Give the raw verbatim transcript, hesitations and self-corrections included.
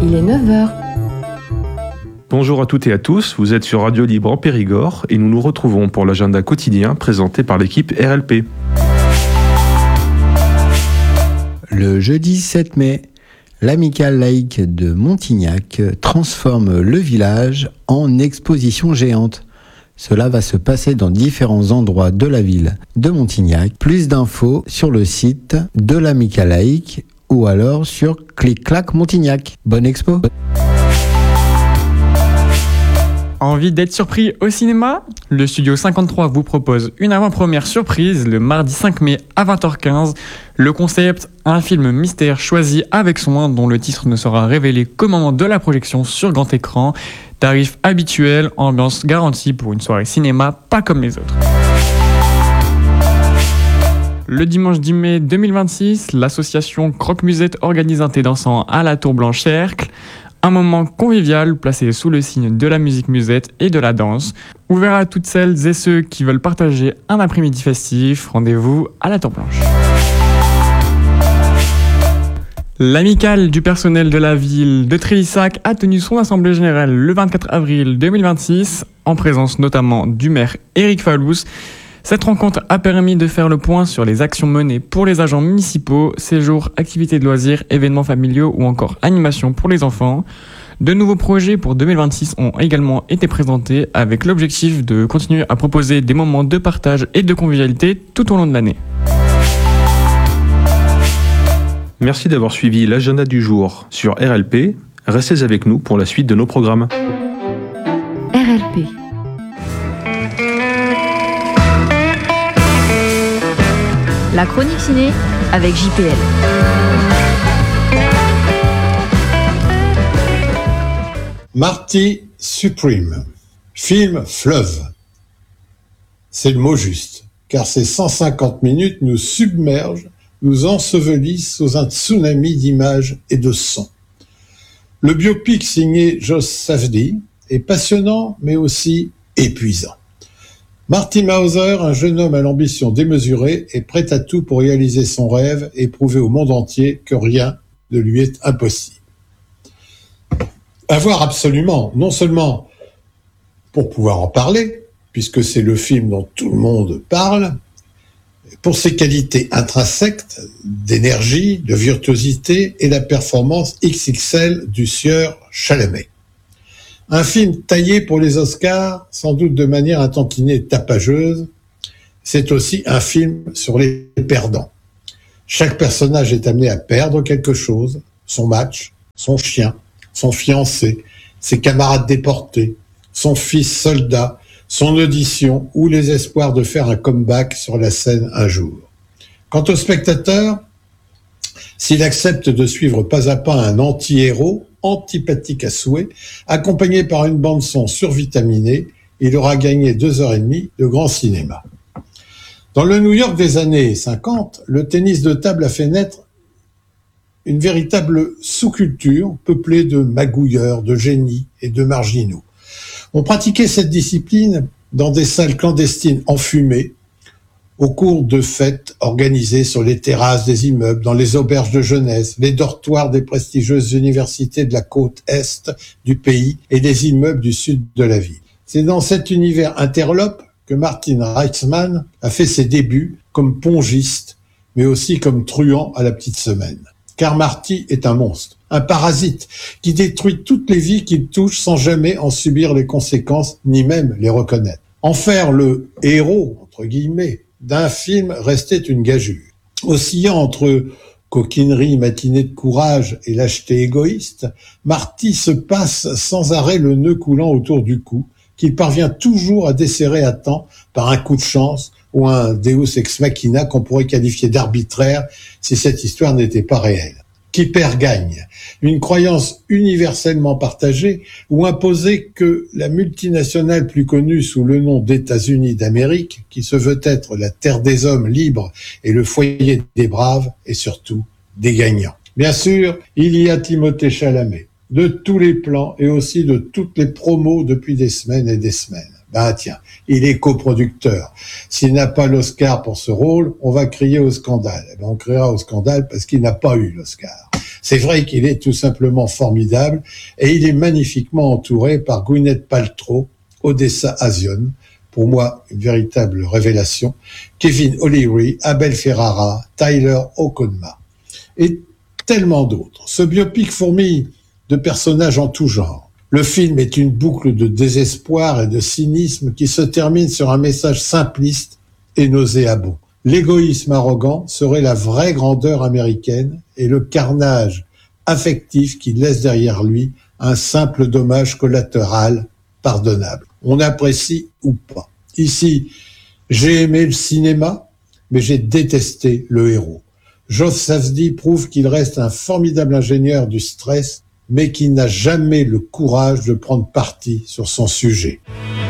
Il est neuf heures. Bonjour à toutes et à tous, vous êtes sur Radio Libre en Périgord et nous nous retrouvons pour l'agenda quotidien présenté par l'équipe R L P. Le jeudi sept mai, l'amicale laïque de Montignac transforme le village en exposition géante. Cela va se passer dans différents endroits de la ville de Montignac. Plus d'infos sur le site de l'amicale laïque ou alors sur Clic-Clac Montignac. Bonne expo! Envie d'être surpris au cinéma ? Le Studio cinquante-trois vous propose une avant-première surprise le mardi cinq mai à vingt heures quinze. Le concept, un film mystère choisi avec soin dont le titre ne sera révélé qu'au moment de la projection sur grand écran. Tarif habituel, ambiance garantie pour une soirée cinéma pas comme les autres. Le dimanche dix mai deux mille vingt-six, l'association Croque-Musette organise un thé dansant à la Tour Blanche-Cercle. Un moment convivial placé sous le signe de la musique musette et de la danse. Ouvert à toutes celles et ceux qui veulent partager un après-midi festif, rendez-vous à la Tour Blanche. L'amicale du personnel de la ville de Trélissac a tenu son assemblée générale le vingt-quatre avril deux mille vingt-six, en présence notamment du maire Éric Falous. Cette rencontre a permis de faire le point sur les actions menées pour les agents municipaux, séjours, activités de loisirs, événements familiaux ou encore animations pour les enfants. De nouveaux projets pour deux mille vingt-six ont également été présentés avec l'objectif de continuer à proposer des moments de partage et de convivialité tout au long de l'année. Merci d'avoir suivi l'agenda du jour sur R L P. Restez avec nous pour la suite de nos programmes. R L P. La chronique ciné avec J P L. Marty Supreme, film fleuve. C'est le mot juste, car ces cent cinquante minutes nous submergent, nous ensevelissent sous un tsunami d'images et de sons. Le biopic signé Josh Safdie est passionnant, mais aussi épuisant. Marty Mauser, un jeune homme à l'ambition démesurée, est prêt à tout pour réaliser son rêve et prouver au monde entier que rien ne lui est impossible. À voir absolument, non seulement pour pouvoir en parler, puisque c'est le film dont tout le monde parle, pour ses qualités intrinsèques d'énergie, de virtuosité et la performance X X L du sieur Chalamet. Un film taillé pour les Oscars, sans doute de manière un tantinet tapageuse, c'est aussi un film sur les perdants. Chaque personnage est amené à perdre quelque chose, son match, son chien, son fiancé, ses camarades déportés, son fils soldat, son audition ou les espoirs de faire un comeback sur la scène un jour. Quant au spectateur, s'il accepte de suivre pas à pas un anti-héros, antipathique à souhait, accompagné par une bande-son survitaminée, il aura gagné deux heures et demie de grand cinéma. Dans le New York des années cinquante, le tennis de table a fait naître une véritable sous-culture peuplée de magouilleurs, de génies et de marginaux. On pratiquait cette discipline dans des salles clandestines enfumées, au cours de fêtes organisées sur les terrasses des immeubles, dans les auberges de jeunesse, les dortoirs des prestigieuses universités de la côte est du pays et les immeubles du sud de la ville. C'est dans cet univers interlope que Martin Reitzman a fait ses débuts comme pongiste, mais aussi comme truand à la petite semaine. Car Marty est un monstre, un parasite qui détruit toutes les vies qu'il touche sans jamais en subir les conséquences, ni même les reconnaître. En faire le héros, entre guillemets, d'un film restait une gageure. Oscillant entre coquinerie, matinée de courage et lâcheté égoïste, Marty se passe sans arrêt le nœud coulant autour du cou, qu'il parvient toujours à desserrer à temps par un coup de chance ou un deus ex machina qu'on pourrait qualifier d'arbitraire si cette histoire n'était pas réelle. Qui perd gagne, une croyance universellement partagée ou imposée que la multinationale plus connue sous le nom d'États-Unis d'Amérique, qui se veut être la terre des hommes libres et le foyer des braves, et surtout des gagnants. Bien sûr, il y a Timothée Chalamet, de tous les plans et aussi de toutes les promos depuis des semaines et des semaines. Ben tiens, il est coproducteur. S'il n'a pas l'Oscar pour ce rôle, on va crier au scandale. Eh ben, on criera au scandale parce qu'il n'a pas eu l'Oscar. C'est vrai qu'il est tout simplement formidable et il est magnifiquement entouré par Gwyneth Paltrow, Odessa A'zion, pour moi une véritable révélation, Kevin O'Leary, Abel Ferrara, Tyler Hoconma et tellement d'autres. Ce biopic fourmille de personnages en tout genre. Le film est une boucle de désespoir et de cynisme qui se termine sur un message simpliste et nauséabond. L'égoïsme arrogant serait la vraie grandeur américaine et le carnage affectif qui laisse derrière lui un simple dommage collatéral pardonnable. On apprécie ou pas. Ici, j'ai aimé le cinéma, mais j'ai détesté le héros. Joe Safdie prouve qu'il reste un formidable ingénieur du stress, mais qu'il n'a jamais le courage de prendre parti sur son sujet.